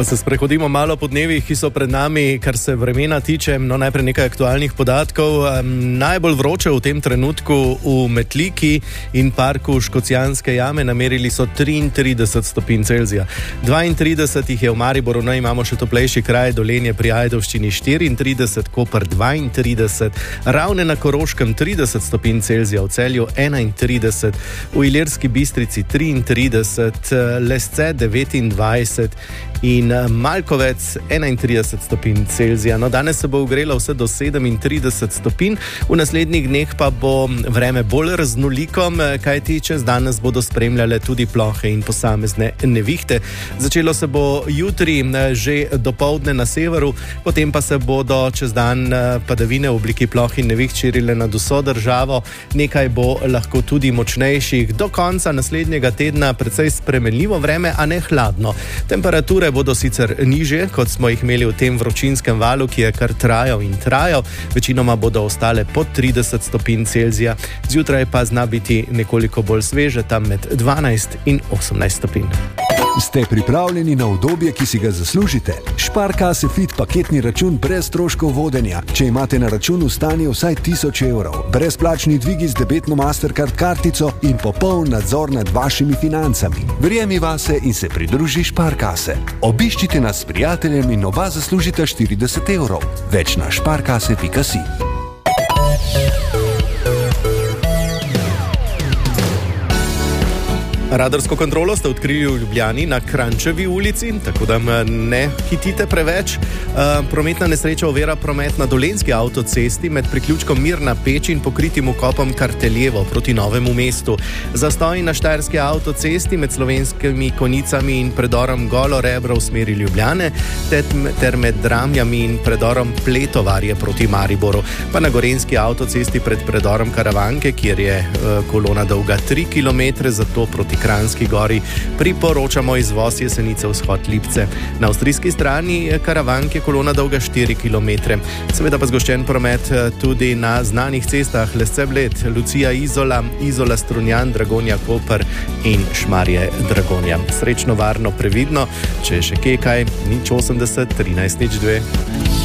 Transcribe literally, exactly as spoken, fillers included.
Pa se sprehodimo malo po dnevih, ki so pred nami, kar se vremena tiče. No, najprej nekaj aktualnih podatkov. Um, najbolj vroče v tem trenutku v Metliki in parku Škocjanske jame namerili so triintrideset stopinj Celzija. dvaintrideset jih je v Mariboru, no, imamo še toplejši kraj, Dolenje pri Ajdovščini štiriintrideset, Koper dvaintrideset, Ravne na Koroškem trideset stopinj Celzija, v Celju enaintrideset, v Ilirski Bistrici triintrideset, Lesce devetindvajset in Malkovec enaintrideset stopinj Celzija. No, danes se bo ogrelo vse do sedemintrideset stopinj, v naslednjih dneh pa bo vreme bolj raznoliko, kajti čez danes bodo spremljale tudi plohe in posamezne nevihte. Začelo se bo jutri že dopoldne na severu, potem pa se bodo čez dan padavine v obliki ploh in neviht širile nad vso državo. Nekaj bo lahko tudi močnejših. Do konca naslednjega tedna precej spremenljivo vreme, a ne hladno. Temperature bodo sicer nižje, kot smo jih imeli v tem vročinskem valu, ki je kar trajal in trajal. Večinoma bodo ostale pod trideset stopinj Celzija. Zjutraj pa zna biti nekoliko bolj sveže, tam med dvanajst in osemnajst stopinj. Ste pripravljeni na udobje, ki si ga zaslužite? Sparkasse Fit paketni račun brez stroškov vodenja. Če imate na računu stanje vsaj tisoč evrov, brezplačni dvigi z debetno Mastercard kartico in popoln nadzor nad vašimi financami. Verjemi vase in se pridruži Sparkasse. Obiščite nas s prijateljem in oba zaslužite štirideset evrov. Več na sparkasse pika si. Radarsko kontrolo ste odkrili v Ljubljani na Krančevi ulici, tako da ne hitite preveč. Prometna nesreča ovira promet na Dolenjski avtocesti med priključkom Mirna Peč in pokritim vkopom Karteljevo proti Novemu mestu. Zastoj na Štajerski avtocesti med Slovenskimi Konjicami in predorom Golo Rebro v smeri Ljubljane ter med Dramljami in predorom Pletovarje proti Mariboru. Pa na Gorenjski avtocesti pred predorom Karavanke, kjer je kolona dolga tri kilometre, zato proti Kranjski gori priporočamo izvoz Jesenice vzhod Lipce. Na avstrijski strani Karavanke kolona dolga štiri kilometre. Seveda pa zgoščen promet tudi na znanih cestah Lesce Bled, Lucija Izola, Izola Strunjan, Dragonja Koper in Šmarje Dragonja. Srečno, varno, previdno, če še kje kaj, nič osemdeset, trinajst nič dve.